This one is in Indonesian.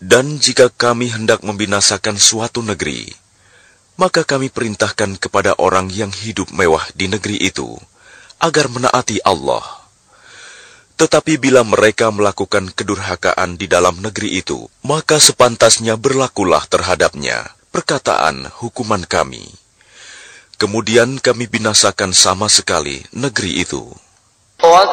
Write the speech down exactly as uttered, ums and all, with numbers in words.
Dan jika kami hendak membinasakan suatu negeri, maka kami perintahkan kepada orang yang hidup mewah di negeri itu, agar menaati Allah. Tetapi bila mereka melakukan kedurhakaan di dalam negeri itu, maka sepantasnya berlakulah terhadapnya perkataan hukuman kami. Kemudian kami binasakan sama sekali negeri itu.